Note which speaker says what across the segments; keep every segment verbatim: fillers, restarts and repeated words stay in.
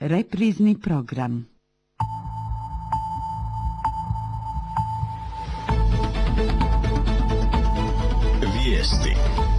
Speaker 1: Reprizni program.
Speaker 2: Vijesti.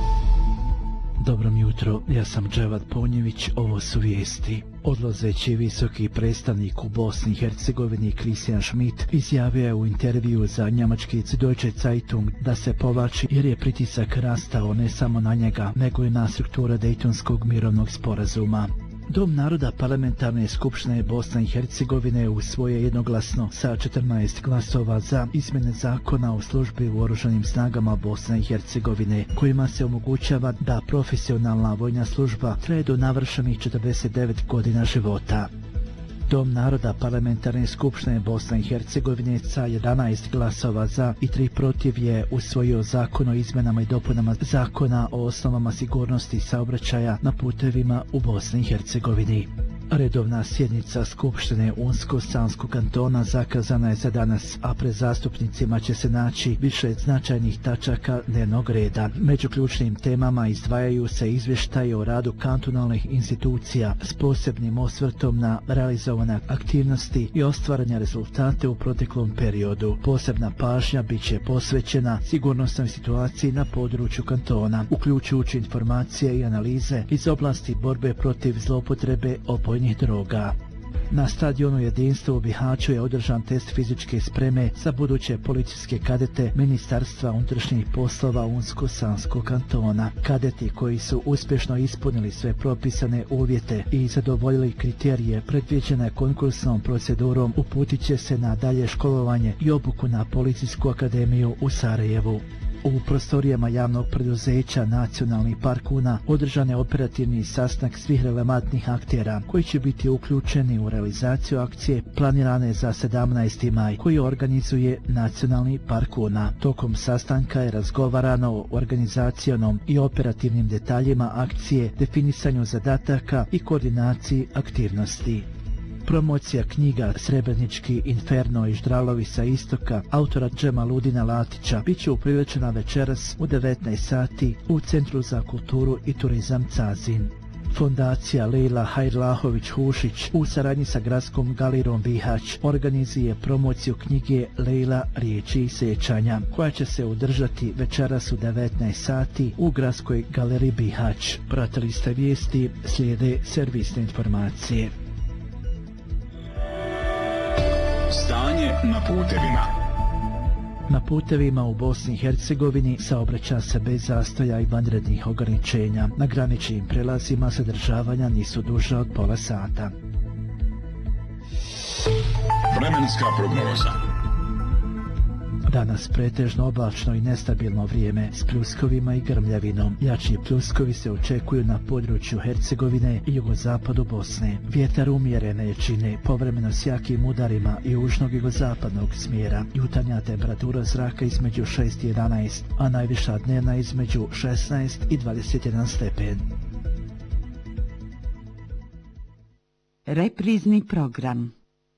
Speaker 3: Dobro mi jutro, ja sam Dževad Ponjević, ovo su vijesti. Odlazeći visoki predstavnik u Bosni i Hercegovini Christian Schmidt izjavio je u intervju za njemački Süddeutsche Zeitung da se povlači jer je pritisak rastao ne samo na njega, nego i na strukture Dejtonskog mirovnog sporazuma. Dom naroda parlamentarne skupštine Bosne i Hercegovine usvoje jednoglasno sa četrnaest glasova za izmjene zakona o službi u oružanim snagama Bosne i Hercegovine, kojima se omogućava da profesionalna vojna služba traje do navršenih četrdeset devet godina života. Dom naroda parlamentarne skupštine Bosne i Hercegovine sa jedanaest glasova za i tri protiv je usvojio zakon o izmjenama i dopunama zakona o osnovama sigurnosti saobraćaja na putevima u Bosni i Hercegovini. Redovna sjednica Skupštine Unsko-Sanskog kantona zakazana je za danas, a pred zastupnicima će se naći više značajnih tačaka dnevnog reda. Među ključnim temama izdvajaju se izvještaji o radu kantonalnih institucija s posebnim osvrtom na realizovane aktivnosti i ostvaranja rezultate u proteklom periodu. Posebna pažnja bit će posvećena sigurnosnoj situaciji na području kantona, uključujući informacije i analize iz oblasti borbe protiv zloupotrebe opojnih droga. Na stadionu Jedinstvo u Bihaću je održan test fizičke spreme za buduće policijske kadete Ministarstva unutrašnjih poslova Unsko-Sanskog kantona. Kadeti koji su uspješno ispunili sve propisane uvjete i zadovoljili kriterije predviđene konkursnom procedurom uputit će se na dalje školovanje i obuku na Policijsku akademiju u Sarajevu. U prostorijama javnog preduzeća Nacionalni park Una održan je operativni sastanak svih relevantnih aktera koji će biti uključeni u realizaciju akcije planirane za sedamnaesti maj koji organizuje Nacionalni park Una. Tokom sastanka je razgovarano o organizacionom i operativnim detaljima akcije, definisanju zadataka i koordinaciji aktivnosti. Promocija knjiga Srebrenički inferno i ždralovi sa istoka autora Džemaludina Latića bit će upriličena večeras u devetnaest sati u Centru za kulturu i turizam Cazin. Fondacija Lejla Hajrlahović-Hušić u saradnji sa Gradskom galerijom Bihać organizuje promociju knjige Lejla riječi i sjećanja, koja će se održati večeras u devetnaest sati u Gradskoj galeriji Bihać. Pratili ste vijesti, slijede servisne informacije.
Speaker 2: Stanje na putevima.
Speaker 3: Na putevima u Bosni i Hercegovini saobraća se bez zastoja i vanrednih ograničenja. Na graničnim prelazima zadržavanja nisu duža od pola sata.
Speaker 2: Vremenska prognoza.
Speaker 3: Danas pretežno oblačno i nestabilno vrijeme s pljuskovima i grmljavinom. Jači pljuskovi se očekuju na području Hercegovine i jugozapadu Bosne. Vjetar umjerene jačine, povremeno s jakim udarima južnog i jugozapadnog smjera. Jutarnja temperatura zraka između šest i jedanaest, a najviša dnevna između šesnaest i dvadeset jedan stepen.
Speaker 1: Reprizni program.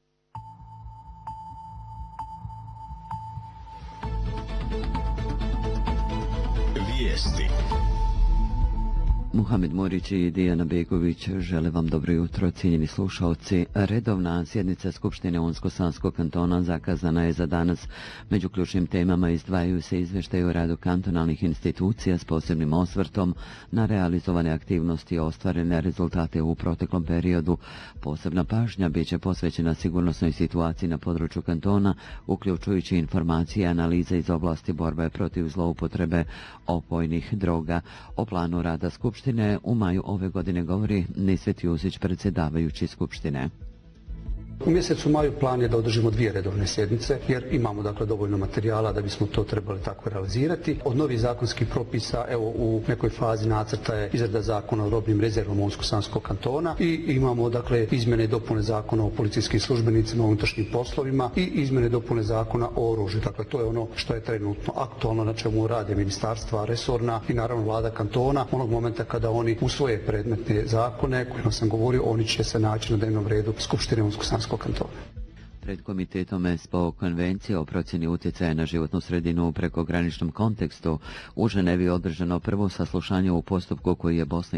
Speaker 2: Vijesti.
Speaker 4: Muhamed Morić i Dijana Begović žele vam dobro jutro, cijenjeni slušalci. Redovna sjednica Skupštine Unsko-Sanskog kantona zakazana je za danas. Među ključnim temama izdvajaju se izvještaj o radu kantonalnih institucija s posebnim osvrtom na realizovane aktivnosti i ostvarene rezultate u proteklom periodu. Posebna pažnja bit će posvećena sigurnosnoj situaciji na području kantona, uključujući informacije i analize iz oblasti borbe protiv zloupotrebe opojnih droga. O planu rada Skupštine u maju ove godine govori Nisvet Juzić, predsjedavajući Skupštine.
Speaker 5: U mjesecu maju plan je da održimo dvije redovne sjednice, jer imamo dakle dovoljno materijala da bismo to trebali tako realizirati. Od novih zakonskih propisa, evo u nekoj fazi nacrta je izrada zakona o robnim rezervama Unsko-Sanskog kantona i imamo dakle izmjene i dopune zakona o policijskim službenicima u unutrašnjim poslovima i izmjene i dopune zakona o oružju. Dakle, to je ono što je trenutno aktualno, na čemu rade ministarstva resorna i naravno vlada kantona. Onog momenta kada oni usvoje predmetne zakone kojima sam govorio, oni će se naći na dnevnom redu Skupštine Unsko-Sanskog kantona.
Speaker 4: Pred komitetom ESPO konvencije o procjeni utjecaja na životnu sredinu u prekograničnom kontekstu u Ženevi održano prvo saslušanje u postupku koji je Bosna